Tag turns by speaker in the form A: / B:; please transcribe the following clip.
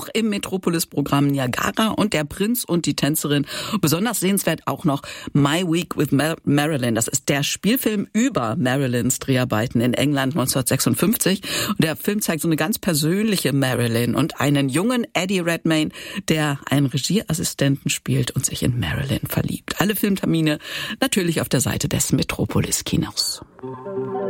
A: auch im Metropolis-Programm Niagara und der Prinz und die Tänzerin. Besonders sehenswert auch noch My Week with Marilyn. Das ist der Spielfilm über Marilyns Dreharbeiten in England 1956. Und der Film zeigt so eine ganz persönliche Marilyn und einen jungen Eddie Redmayne, der einen Regieassistenten spielt und sich in Marilyn verliebt. Alle Filmtermine natürlich auf der Seite des Metropolis Kinos.